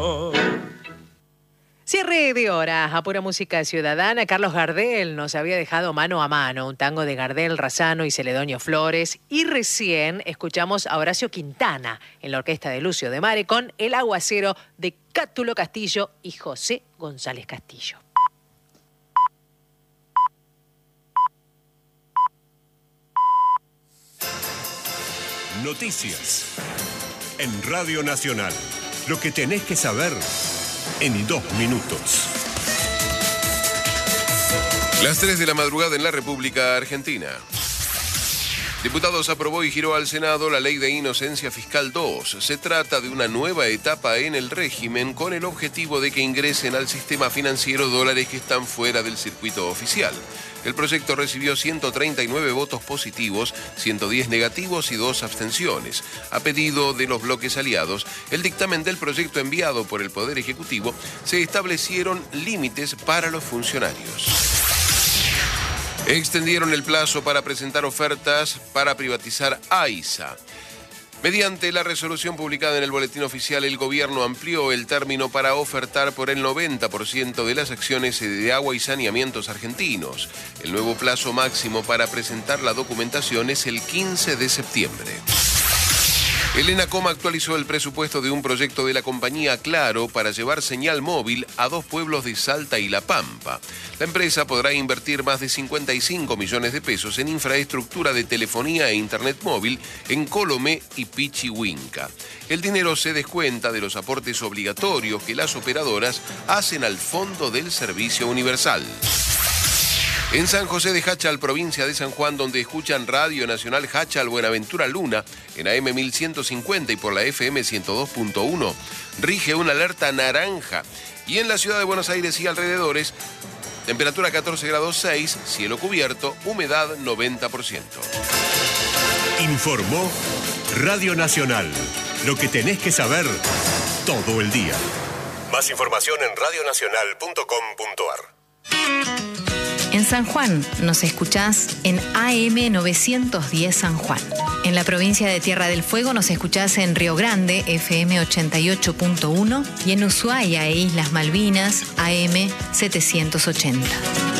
Cierre de hora a pura música ciudadana. Carlos Gardel nos había dejado Mano a Mano, un tango de Gardel, Razzano y Celedonio Flores. Y recién escuchamos a Horacio Quintana en la orquesta de Lucio de Mare con El Aguacero de Cátulo Castillo y José González Castillo. Noticias en Radio Nacional. Lo que tenés que saber en 2 minutos. Las 3 de la madrugada en la República Argentina. Diputados aprobó y giró al Senado la Ley de Inocencia Fiscal 2. Se trata de una nueva etapa en el régimen con el objetivo de que ingresen al sistema financiero dólares que están fuera del circuito oficial. El proyecto recibió 139 votos positivos, 110 negativos y 2 abstenciones. A pedido de los bloques aliados, el dictamen del proyecto enviado por el Poder Ejecutivo se establecieron límites para los funcionarios. Extendieron el plazo para presentar ofertas para privatizar AISA. Mediante la resolución publicada en el Boletín Oficial, el gobierno amplió el término para ofertar por el 90% de las acciones de Agua y Saneamientos argentinos. El nuevo plazo máximo para presentar la documentación es el 15 de septiembre. El ENACOM actualizó el presupuesto de un proyecto de la compañía Claro para llevar señal móvil a 2 pueblos de Salta y La Pampa. La empresa podrá invertir más de 55 millones de pesos en infraestructura de telefonía e internet móvil en Colomé y Pichihuinca. El dinero se descuenta de los aportes obligatorios que las operadoras hacen al Fondo del Servicio Universal. En San José de Jáchal, provincia de San Juan, donde escuchan Radio Nacional Jáchal Buenaventura Luna en AM 1150 y por la FM 102.1, rige una alerta naranja. Y en la ciudad de Buenos Aires y alrededores, temperatura 14 grados 6, cielo cubierto, humedad 90%. Informó Radio Nacional. Lo que tenés que saber todo el día. Más información en radionacional.com.ar. En San Juan nos escuchás en AM 910 San Juan. En la provincia de Tierra del Fuego nos escuchás en Río Grande, FM 88.1, y en Ushuaia e Islas Malvinas, AM 780.